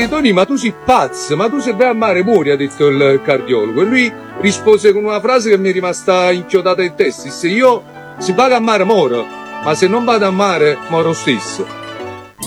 Tony, ma tu sei pazzo, ma tu se vai a mare muori, ha detto il cardiologo. E lui rispose con una frase che mi è rimasta inchiodata in testa, disse: io se vado a mare moro, ma se non vado a mare moro stesso.